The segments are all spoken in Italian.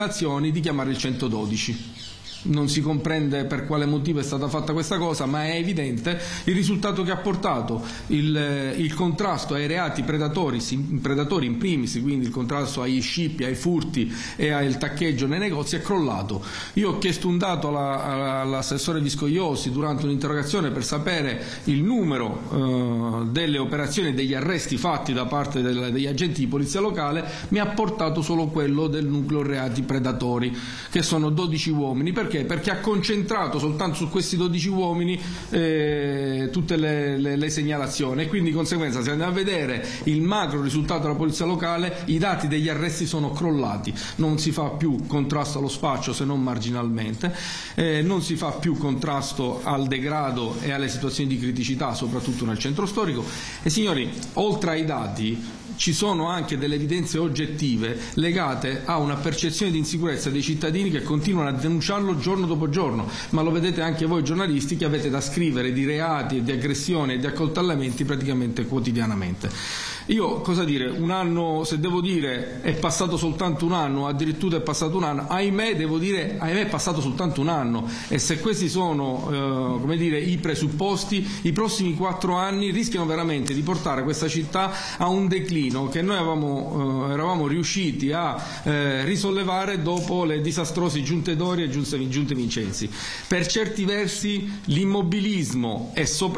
di chiamare il 112. Non si comprende per quale motivo è stata fatta questa cosa, ma è evidente il risultato che ha portato il contrasto ai reati predatori in primis, quindi il contrasto agli scippi, ai furti e al taccheggio nei negozi è crollato. Io ho chiesto un dato all'assessore Viscogliosi durante un'interrogazione per sapere il numero delle operazioni e degli arresti fatti da parte degli agenti di polizia locale, mi ha portato solo quello del nucleo reati predatori, che sono 12 uomini. Perché ha concentrato soltanto su questi 12 uomini tutte le segnalazioni, e quindi di conseguenza, se andiamo a vedere il macro risultato della polizia locale, i dati degli arresti sono crollati. Non si fa più contrasto allo spaccio, se non marginalmente, non si fa più contrasto al degrado e alle situazioni di criticità, soprattutto nel centro storico. E signori, oltre ai dati ci sono anche delle evidenze oggettive legate a una percezione di insicurezza dei cittadini che continuano a denunciarlo giorno dopo giorno, ma lo vedete anche voi giornalisti che avete da scrivere di reati e di aggressioni e di accoltellamenti praticamente quotidianamente. Io cosa dire, un anno, se devo dire è passato soltanto un anno, addirittura è passato un anno, ahimè devo dire, ahimè è passato soltanto un anno, e se questi sono come dire, i presupposti, i prossimi 4 anni rischiano veramente di portare questa città a un declino che noi eravamo riusciti a risollevare dopo le disastrose giunte Doria e giunte Vincenzi. Per certi versi l'immobilismo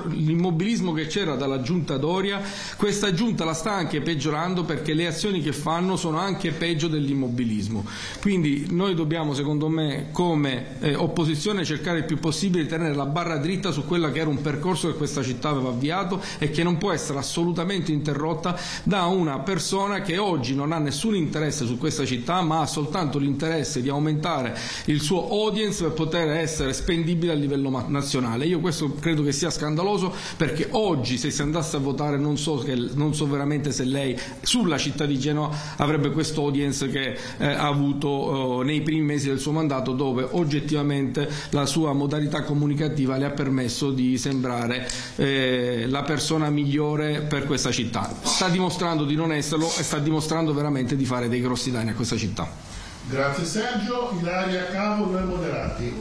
che c'era dalla giunta Doria, questa giunta la sta anche peggiorando, perché le azioni che fanno sono anche peggio dell'immobilismo. Quindi noi dobbiamo, secondo me, come opposizione, cercare il più possibile di tenere la barra dritta su quella che era un percorso che questa città aveva avviato e che non può essere assolutamente interrotta da una persona che oggi non ha nessun interesse su questa città, ma ha soltanto l'interesse di aumentare il suo audience per poter essere spendibile a livello nazionale. Io questo credo che sia scandaloso, perché oggi, se si andasse a votare, non so veramente se lei sulla città di Genova avrebbe questo audience che ha avuto nei primi mesi del suo mandato, dove oggettivamente la sua modalità comunicativa le ha permesso di sembrare la persona migliore per questa città. Sta dimostrando di non esserlo e sta dimostrando veramente di fare dei grossi danni a questa città. Grazie Sergio. Ilaria Cavo, noi moderati.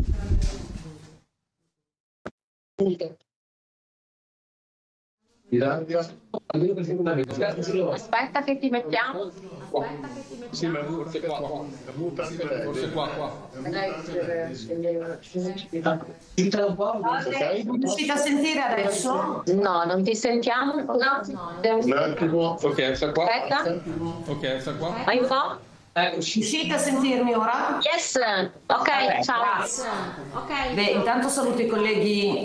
Aspetta che ti mettiamo. Sì, ma forse qua. Forse qua. Riuscite a sentire adesso? No, non ti sentiamo. Un attimo. Ok, sta qua. Aspetta. Ok, sta qua. Vai un po'. Riuscite a sentirmi ora? Yes. Ok, ciao. Grazie. Beh, intanto saluto i colleghi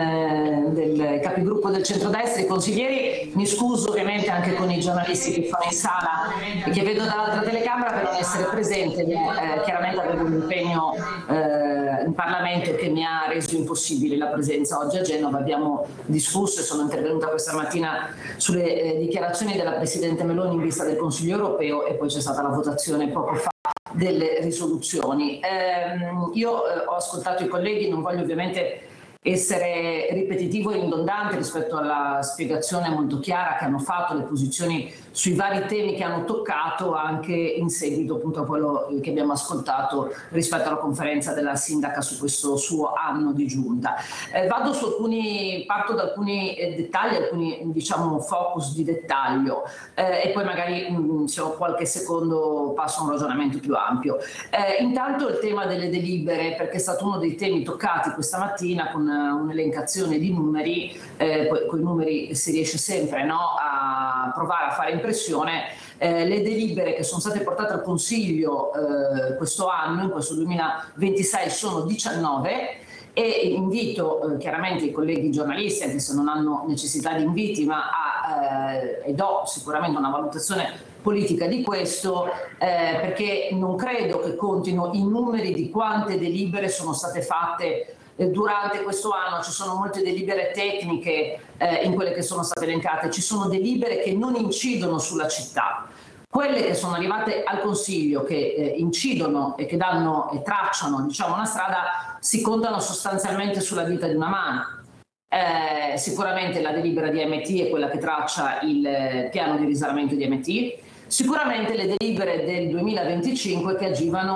del capigruppo del centrodestra, i consiglieri. Mi scuso ovviamente anche con i giornalisti che fanno in sala e che vedo dall'altra telecamera per non essere presente. Chiaramente avevo un impegno in Parlamento che mi ha reso impossibile la presenza oggi a Genova. Abbiamo discusso e sono intervenuta questa mattina sulle dichiarazioni della Presidente Meloni in vista del Consiglio europeo, e poi c'è stata la votazione poco fa delle risoluzioni. Io ho ascoltato i colleghi, non voglio ovviamente essere ripetitivo e ridondante rispetto alla spiegazione molto chiara che hanno fatto, le posizioni sui vari temi che hanno toccato, anche in seguito appunto a quello che abbiamo ascoltato rispetto alla conferenza della sindaca su questo suo anno di giunta. Parto da alcuni dettagli, alcuni diciamo focus di dettaglio, e poi magari se ho qualche secondo passo a un ragionamento più ampio. Intanto il tema delle delibere, perché è stato uno dei temi toccati questa mattina con un'elencazione di numeri. Con i numeri si riesce sempre, no, a provare a fare impressione. Le delibere che sono state portate al Consiglio questo anno, in questo 2026, sono 19, e invito chiaramente i colleghi giornalisti, anche se non hanno necessità di inviti, ma e do sicuramente una valutazione politica di questo, perché non credo che contino i numeri di quante delibere sono state fatte durante questo anno. Ci sono molte delibere tecniche in quelle che sono state elencate, ci sono delibere che non incidono sulla città. Quelle che sono arrivate al Consiglio, che incidono e che danno e tracciano, diciamo, una strada, si contano sostanzialmente sulla dita di una mano. Sicuramente la delibera di AMT è quella che traccia il piano di risanamento di AMT. Sicuramente le delibere del 2025 che agivano